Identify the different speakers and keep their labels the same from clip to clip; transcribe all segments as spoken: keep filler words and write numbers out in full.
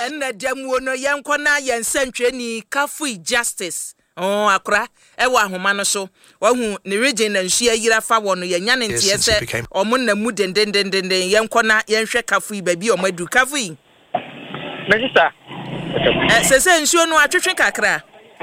Speaker 1: na demu no yenko na yensentwe ni Kafui Justice oh akra e wa ahoma no so wahu ne region na nhia yira fa wo no yenya ne ntie se omo na mu dendendenden yenko na yenhwe Kafui baby omadu Kafui
Speaker 2: Minister
Speaker 1: eh sese nsuo no atwetwe kakra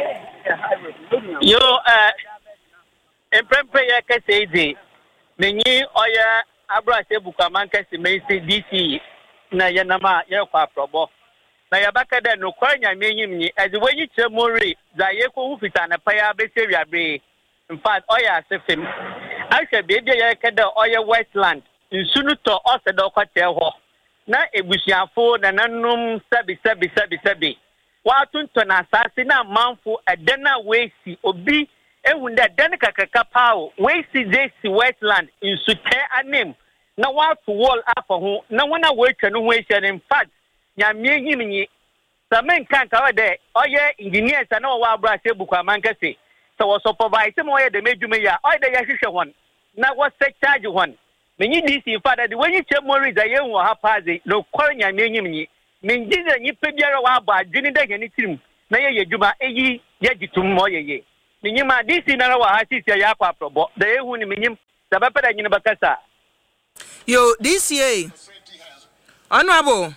Speaker 2: yo eh emprempe ya kase di menyi oya abrase bukaman kase mesi D C na yanama ya kwa probo na yabaka da no kwanya menyim ni ade wanyi chemori za yeko hu fita na paya bese wiabe in fact oya sefem ahwe bebe ya kada oya westland nsunu to osedo kwate ho na ebusiafo na nanum sabi sabi sabi sabi watunto na asase na manfo edena wesi obi ehunda den kakaka pawo wesi jesi westland insute anem na watu wall afa ho na wana wetwa no ho ehia in fact nyame himnyi samen kan ka wade oye engineers na wa abra se buku amankase so wo supervise mo oye de medwuma ya oye de ya hwehwe hon na wo se charge hon menyi D C father de wenyi chemori za ye wo ha paze no kwar nyame himnyi menjiza nyi pebiara wa aba adwini de heni tirim na ye yedwuma eyi ye gitum mo ye ye menyi ma D C na wa ha sisi ya kwa probo de ehu ni menyim sabapeda nyine bakasa
Speaker 1: yo D C A honorable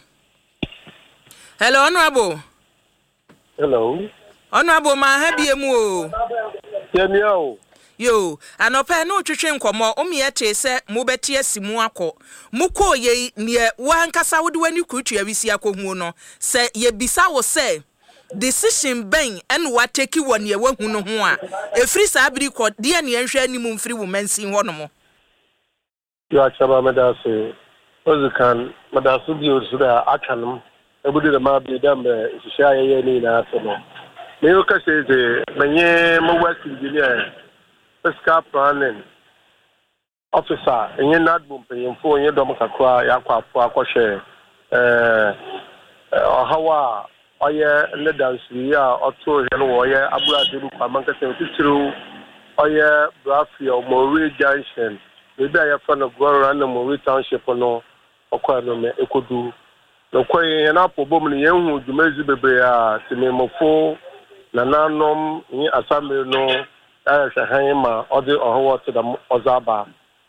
Speaker 1: hello honorable
Speaker 3: hello
Speaker 1: honorable ma ha biemu o
Speaker 3: yemiao
Speaker 1: yo anopa no twetwe nkomo omie che se mo beti asimu akọ muko ye ne wankasa wode wani kutu ya wisi akohu no se ye bisa wo se decision ben en wa take won ye wahu no ho a efri sa biri ko de ne nhwe animu mfiri wo mansin ho no mo
Speaker 3: yo achaba medase ozukan medaso bi osura akanum ebudu de ma bi dambe shisha ye ni na asono me yo ka se de menye mo west engineer fiscal planning officer enye nadbum peyemfo enye dom kakwa yakwapo akọhwe eh ohawa oye le dansi ya oto he no oye abura debu kwa mankase titiru oye brafia Mori Junction ebe ya fa no gwara na Mori Township no okwa no me ekodu no kwen na pobom ne yenhu dwumezi bebre a timemofo na nanom ni asambe no eh shahan ma odi oho to da ozaba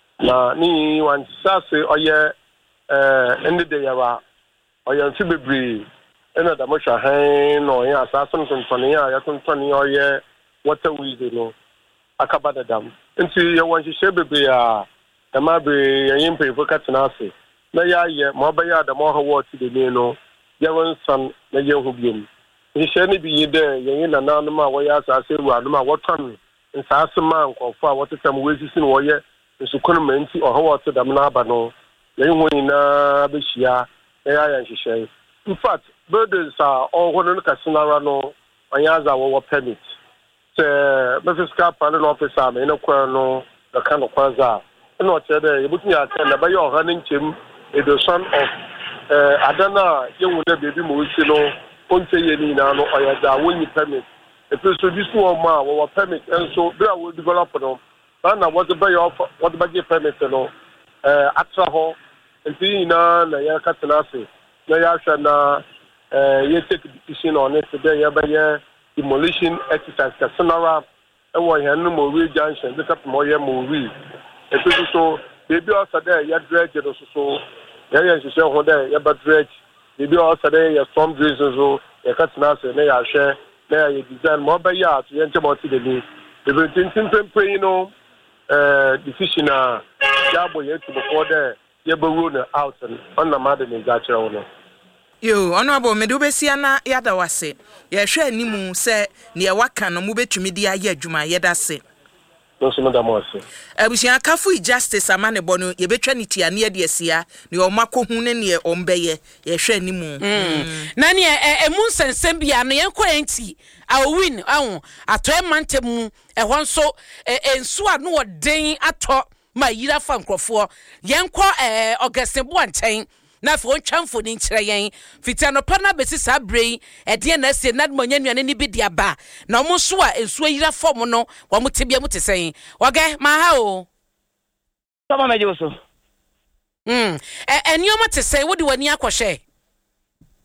Speaker 3: na ni wan sase oye eh ende de yawa oye nti bebre ena da mo shahan no ya asasun tontoni ya ya tontoni oye water wize no akabada dam nti ye wan hye bebre a da ma be yin pefo katina ase na ya ye mo ba ya da mo ho wo ti de ni no ya won san na ye hu biom hye ni bi de yin na nanu ma wo ya asase ru anu ma wo ton nsaase ma nkofo a wotetam wesisi no wo ye nsukunu menti oho wo ti dam na aba no ye hu ni na be hia na ya ya hye in fact birds are all one no kasinara no anyaza wo permit se me fiscal planning officer me no kwa no the kind of kwanza no che de yebutu ya ka na ba yo ha nchem the son of eh adana yewu na bebi mo isi no onte ye ni na no oyaza woni permit e so this one ma wo permit and so bra we develop no na what the buy of what the get permit no eh atra ho enti na na ya ka tenase na ya hwa na eh ye take decision on it today ya ba ye demolition exercise ka sonara e wo he no Mori Junction de ka mo ye Mori e so so bebi o sada ya dredge no so so ya ya hye ho de ya ba dredge bebi o sada ya storm drains so ya ka tenase na ya hwe na ya design mo ba ya to ye nche mo ti de ni the tintin pray no eh decision a ya bo ye to before there ye ba rule out and on na made ni ga kire wo
Speaker 1: yo honorable me do besia na yada wase ye hwe animu se ne ye waka no mu betumi di aye adwuma ye da se
Speaker 3: no so madam wase
Speaker 1: abusia Kafui Justice amane bono ye betwa ne tia ne de asia ne o makohu ne ne ombeye ye hwe animu
Speaker 4: na ne emu nsensem bia no yen kwenti a win awo ato e mantem e ho nso ensu a no den ato ma yira fa nkrofo yen kɔ eh Augustine Boanten na fo ntwamfo ni nkyerɛ yen fitiano pa na besi sa brei ɛde na se na mo nyanuane ni bi dia ba na mo so a ensu yira fom no wa mo tebia mo tesɛn wage ma ha o
Speaker 2: sama meje so
Speaker 4: mm eh enioma tesɛn wodi wani akɔhwɛ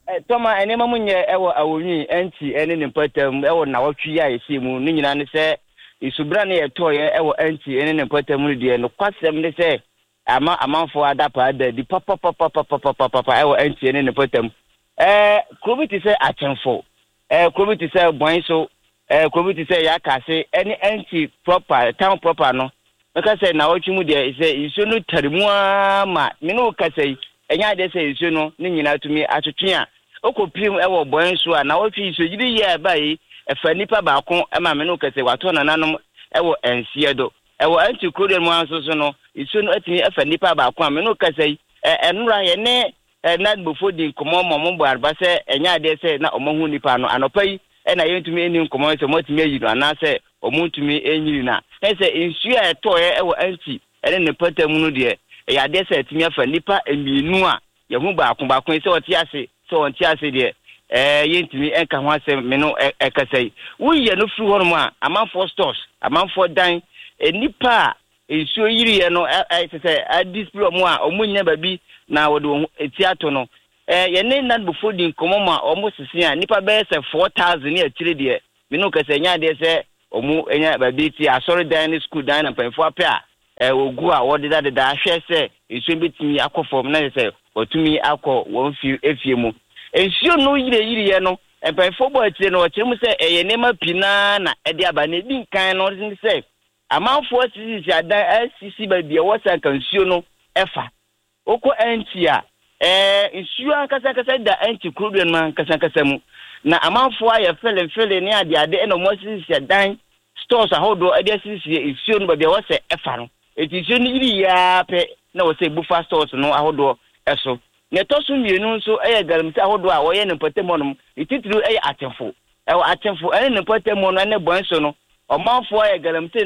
Speaker 2: Toma enema munye ewo awonyi enti ene ne patam ewo na wotwe ya esi mu ni nyina ne se isubra ne yetoye ewo enti ene ne patam de no kwasem ne se ama amanfo adapa ada di papa papa papa papa papa ewo enti ene ne patam eh kobiti se atemfo eh kobiti se bonso eh kobiti se yakase ene enti proper town proper no meka se na wotwe mu de se isu no tarimu ama me no kasei enya de se isu no ni nyina tumi atwetwe a okopim ewo bonso a na wotwe isu gidi ye bai efa nipa ba ko ema me no kasei wato na nanom ewo ensie do ewo anti kodem anso so no isu no atimi efa nipa ba ko me no kasei enura ye ne na before di komo momo bo arba se enya de se na omohu nipa no anopai e na yentumi eni komo se motimi ayi no na se omuntumi enyiri na se insu a etoye ewo anti ene ne patam no de ya de se atimi afa nipa emienu a ye hu ba ko ba ko se oti ase se onti ase de eh yentumi enka ho ase me no ekasai wuye no fru hono a amanfo stores amanfo dan enipa insu yiri ye no e se a display mo a omunya babi na wodo etiato no eh ye ne nan before din komo a omo sisi a nipa be se four thousand e atire de me no kase nya de se omu enya babi ti asori dan school dan na penfo apia eh ogu a wode da da hwe se insu betimi akofom na se otumi akọ won fi efie mu ensuo no yire yire ye no penfo bo atire no otire mu se eye nema pina na ede aba na di nkan no se amanfo sisi adan sisi babi e wosa kansuo no efa oko enti a eh nsuo ankasa kasa da enti kruben man kasa kasa mu na amanfo aye fele fele ne ade ade na mo sisi dan stores ahodo ade sisi nsuo no babi e wosa efa no eti nsuo ni iri ya pe na wosa bufa stores no ahodo eso ne tosu mienu nso eye galamti ahodo a wo ye ne patemonom ititiri eye atemfo e atemfo ene ne patemono ne bonso no omanfo aye galamti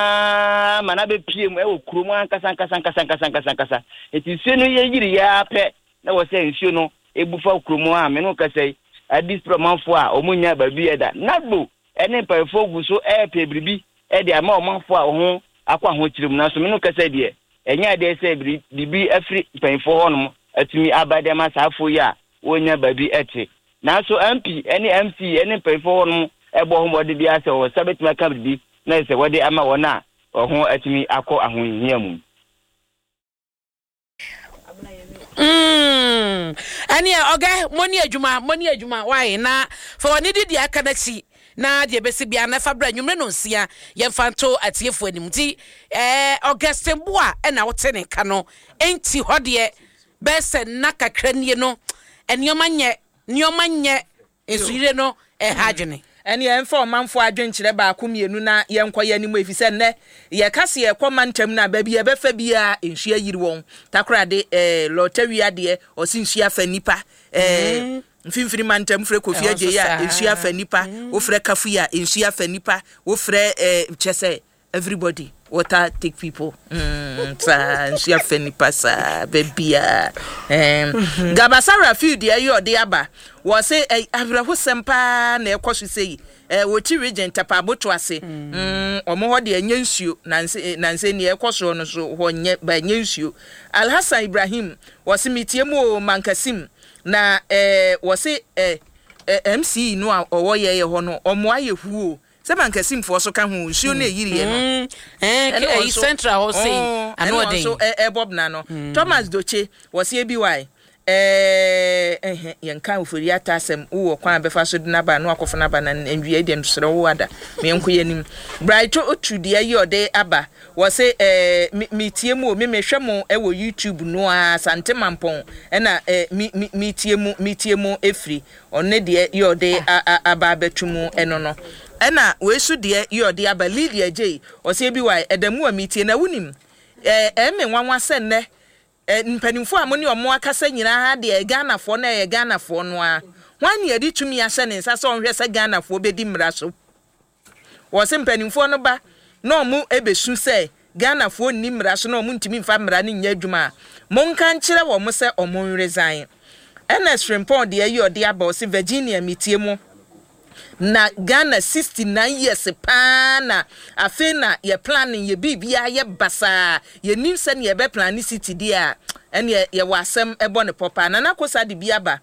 Speaker 2: na mana be piem e okuru mu ankasa ankasa ankasa ankasa ankasa ankasa eti nsuo no ye yiri ya pe na wo se nsuo no ebufa okuru mu a me no kasai adis promanfo a omunya babi eda nagbo ene pafo gu so e pe bribi e de ama omanfo a ho akwa ho kirim na so me no kasai de enya de se bibi afri pafo honom atumi abade ma safo ya wonya babi ete na so M P ene M C ene pafo honom ebo ho body bia se wo sabeti maka bi na se wode ama wona ho atumi akọ ahohia mu
Speaker 4: mm ani oga moni adwuma moni adwuma why na for ni di aka na chi na de besi bia na fabra nwumre no nsia ye mfanto atiefo animti eh Augustin Boa e na wote ne ka no enti hode bese na kakra nie no enioma nye nioma nye esuyire no e hagene
Speaker 1: ene ye mfa omanfo adwenkyere ba akomienu na ye nkoye animu efise ne ye kase ye komantam na ba bia be fa bia enhua yiri won takrade eh lotawia de osinhua fa nipa eh mfimfiri mantam fre kofi aje ya enhua fa nipa wo fre kafu ya enhua fa nipa wo fre eh chese everybody water take people mm sa enhua fa nipa sa be bia eh gabasara field ye yo de aba wo say avraho sempa na ekoso sei eh woti regent tapaboto ase mm omo ho de anya nsuo nanse nanse ne ekoso no so ho nye ba anya nsuo Alhassan Ibrahim wo se mitiemu mankasim na eh wo se eh M C no a owo ye ye ho no omo aye huo se mankasim fo so ka ho nsuo na yiri ye no
Speaker 4: eh central ho sei ano de
Speaker 1: so eh bob na no Thomas Doche wo se bi why eh eh yanka ofori atasem wo kwan befa so dina ba no akofo ba na nwie dem sere wo ada me enko yanim bright otudi ayi ode aba wo se eh mitie mu me mehwe mu e wo YouTube no a sante mampon e na eh mitie mu mitie mu efri onne de yode aba betumu eno no e na we su de yode aba Lydia J wo se bi wai edamu a mitie na wunim eh e me nwanwa se ne mpanimfo amoni omo akasa nyina ha de Ghana fo na ye Ghana fo no a hwan ye di tumi ase ne nsa so nhwe se Ghana fo bedi mra so wo se mpanimfo no ba na omo ebesu se Ghana fo ni mra so na omo ntimi mfa mra ne nya adwuma monka nkire wo mo se omo resign Ernest Frimpong de ye odi aba o se Virginia mitie mu na Ghana sixty-nine years pa na afena ye planning ye bibia ye basa ye nim se ne ye be plan city dia ene ye wasem ebo ne popa na nakosa de bia ba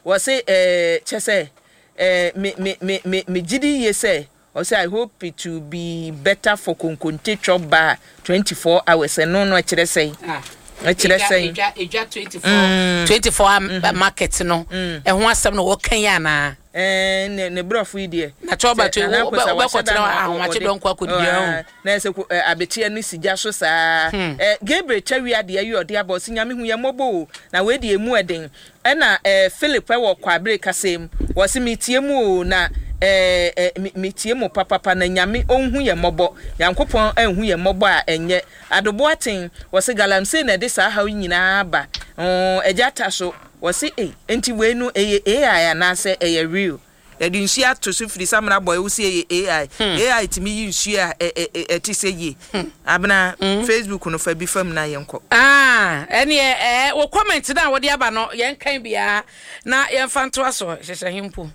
Speaker 1: was say eh chese eh me me me me me gidi ye say or say I hope it will be better for Konkonte chop bar twenty-four hours and no no chire say ah chire say
Speaker 4: eja twenty-four twenty-four market no e ho asem no wo kan ya na
Speaker 1: eh ne ne brofo ide
Speaker 4: na choba to we ko tena ahwache don kwa kodua
Speaker 1: na se abetia ni sija so saa eh Gabriel Chawia de ayi ode abosi nyame hu ye mobo na we de emu eden e na eh Philip wo kwa break kasem wo se metie mu na eh metie mu papa na nyame onhu ye mobo yankopon enhu ye mobo a enye adobo aten wo se galamse na de saa hawo nyina ba oh ejata so wasi eh enti we no eh A I na say eh real e di nsia to so firi samra boy wo see A I A I timi yi nsia eh eh ti say ye abna Facebook no fa bi fam na yenko
Speaker 4: ah ene eh wo comment na wo de aba no yen kan bia na yen fa nto aso hyehyɛ himpo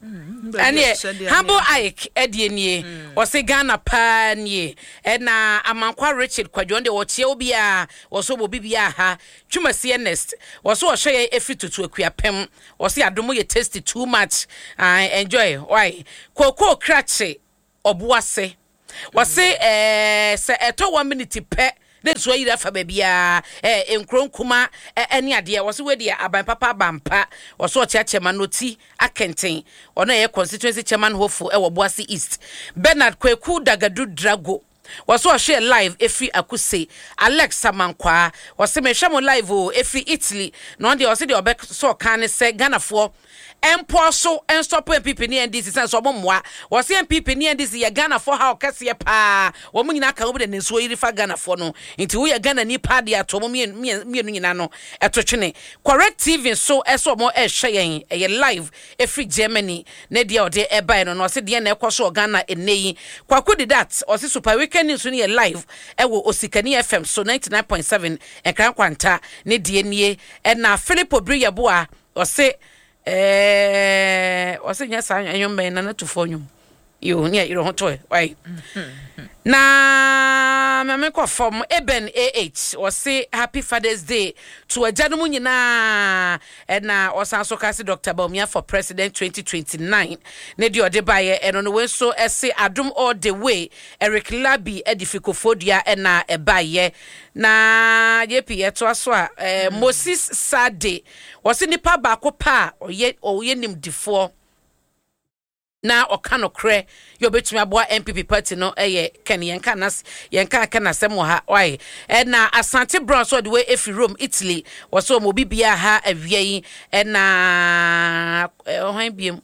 Speaker 4: ane Humble Ike edienie o se Ghana pa nie e na amankwa Richard Kwadwonde wo tie obi a wo so bo bibia ha twumase next wo so wo hwe efi tutu akuapem wo se adomo ye tasty too much I enjoy why koko krache obuase wo se eh se eto one minute pe de so yira fa babia eh enkronkuma ene ade wo so we de aban papa bampa wo so chiachema noti akenten ono ye constituency chairman hofo e wo Boase East Bernard Kweku Dagadu Drago wo so share live efi akuse Alex Samankwa wo se me hwemo live o efi Italy no de wo se de obek so kan se Ghana fo empo so enstop M P P ni N D C sense obo moa wo se M P P ni N D C ye Ghana fo ha okese pa wo mu nyina ka wo de nso yiri fa Ghana fo no nti wo ye Ghana ni pa de ato mo me me nu nyina no etotwene correct T V so eso mo e hwe yen e live every Germany na dia ode e bai no no se de na ekoso Ghana eneyi kwakodi that o se super weekend nso ni live e wo Osikani F M so ninety-nine point seven e kran kwanta ne de nie e na Philip Obriyeboa o se eh wase nya sa anyom ben na to fonyum yo ne iro hoto why na mame ko form Eben A H wase happy Father's Day to ajanu mu nyina na osanso kasi Doctor Bawumia for president twenty twenty-nine ne de ode baye eno no we so ese adom all the way Eric Labi edifikofodua na e baye na yepi yeto aso a eh, Moses Sade wase nipa ba ko pa oye oye nim difo na okano kre yo betumi aboa M P P party no eye ken yenka nas yenka ken asem ha why e na Asante Brown so the way efi Rome Italy waso mo bibia ha awie e na ohan biem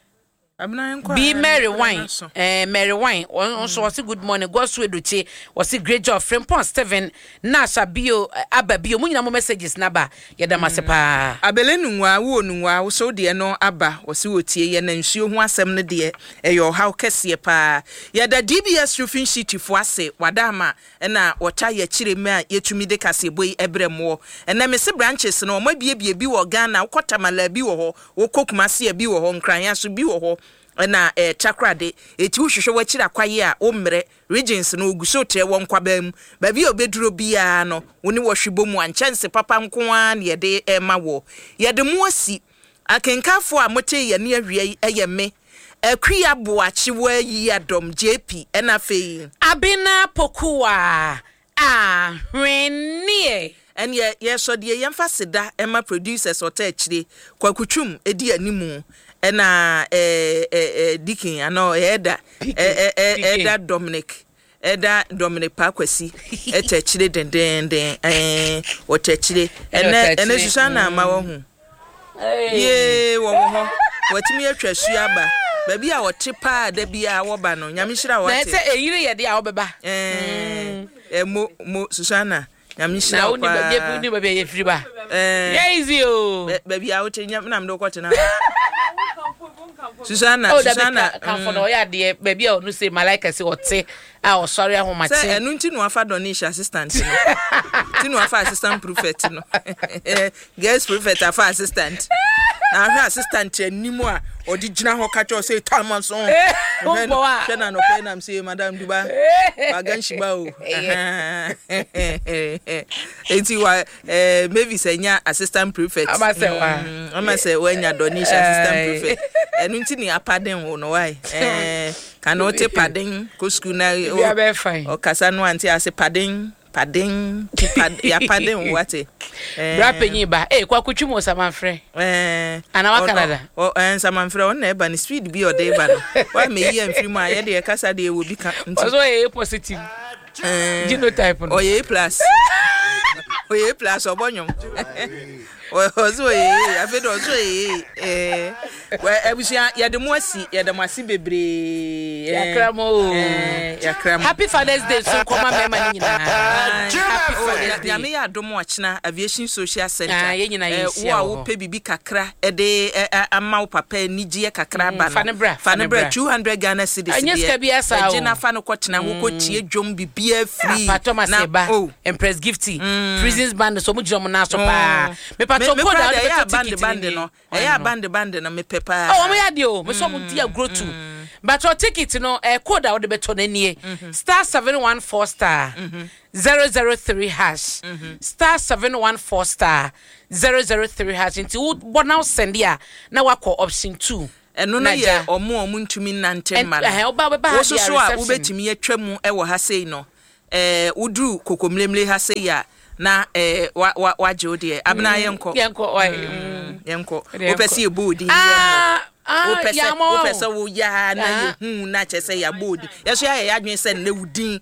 Speaker 4: Be Mary Wine, eh Mary Wine. Also was good morning. Go sweet duty. Was a great job. Friend Steven Nasha bio aba bio. Munya mo messages naba. Yeda masepa.
Speaker 1: Abelenu wa wo nu wa so de no aba. Was wotie ye na nsuo ho asem ne de e yo how kese pa. Yeda D B S Roofing City fo ase wadama na wota ye kire me a yetumi de kase boy ebremo. Na me se branches no mo biebie bi wo Ghana. Kotamala bi wo ho. Wo Kokumase bi wo ho. Nkranya so bi wo ho. Na eh chakrade eti hwehwe wachira kwaye a omre regions no oguso tre won kwabam ba bi obeduro bia no woni wohwebo mu anchanse papa nkoa na yede ema wo yede mu asi akenkafo a mote ye ne awie eye me akua boachi wa yi adom J P na fei
Speaker 4: Abina Pokuwa ah hwenie
Speaker 1: and ye ye so de yemfa seda ema producers ota akire kwakutwum edi animu na eh eh Dikin ano Eda eh eh Eda Dominic Eda Dominic Pakwasi etechire den den den eh otechire ene ene Susana ma wo hu ye wo ho watimi atwa suaba ba bia wote pa da bia wo ba no nyamehira wote
Speaker 4: na se eyire ye de a wo beba
Speaker 1: eh eh mo mo Susana nyamehira
Speaker 4: na woni ba bia ni ba bia ye firi ba eh easy o
Speaker 1: ba bia wote nyam na mdo kwete na Susana
Speaker 4: oh,
Speaker 1: Susana
Speaker 4: kan for no ya de baby o no say malaika say ote a o sorry ahoma te
Speaker 1: say enu nti no afa donation assistant no ti no afa assistant prophet no guest prophet afa assistant na ahwe assistant animu a odi gina ho ka cho say time so hwe na no pe na say madam Duba bagan shiba o enti wa eh maybe say nya assistant prefect
Speaker 4: ama say wa
Speaker 1: ama say wa nya donation assistant prefect enu nti ni apaden wo no why eh kana o te paden ko school na o kasa no anti ase paden paden ya paden wate
Speaker 4: eh bra penyi ba eh kwa kutwumo samanfre eh ana wa Canada
Speaker 1: o eh samanfre on na e ba ni speed bi o dey ba no wa me yi amfiri mu aye de kasa de wo bi ka
Speaker 4: so eh positive eh genotype no
Speaker 1: o ye plus o ye plus obonyom o so eh afedo so eh eh wa ebusia ya de mu asi ya de mu asi bebre
Speaker 4: ya kramo
Speaker 1: ya kramo
Speaker 4: happy Father's Day so koma mema ni nyina happy Father's Day
Speaker 1: ya me ya domo achina aviation social center
Speaker 4: ah ye nyina ye
Speaker 1: wo a wo pe bibi kakra e de amma wo papa ni gie kakra ba no fanebra two hundred Ghana cedis
Speaker 4: de
Speaker 1: gina fa no kwotena wo ko tie dwom bibia free
Speaker 4: na oh Empress Gifty prisons band so mu dwom na so pa me pa to code
Speaker 1: ya band band no e ya band band no me pepa
Speaker 4: oh mo ya de o me so mo dia grow to but your ticket no e code out de beto na nie star seven one four star zero zero three hash star seven one four star zero zero three hash into what now send ya na wako option two
Speaker 1: eno na ye omo omo ntumi nante ma wo so so a wo betimi atwam e wo ha sei no eh udru kokomlemle ha sei ya na eh wa wa jode abna yenko
Speaker 4: yenko oi
Speaker 1: yenko wo pese e bodi
Speaker 4: ah
Speaker 1: wo pese wo pese wo ya na ye hu na chese ya bodi yeso ya ya adwen se na wudin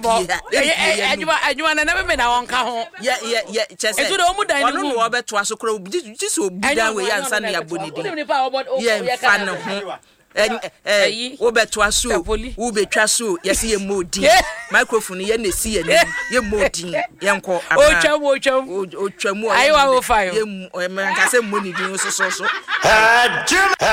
Speaker 4: adwa adwa na na me na wonka ho
Speaker 1: ya ya ya chese
Speaker 4: ezo de omu dan ni
Speaker 1: mu wo beto asokro ji so budan we ya nsa na ya bonidi ye fa no ho eh wo beto aso wo betwa so yesi ye modi microphone ye na si ye ni ye modi ye nko
Speaker 4: o twam o twam
Speaker 1: o twam
Speaker 4: ayi wa wo fa yo
Speaker 1: ye nka se monidi so so so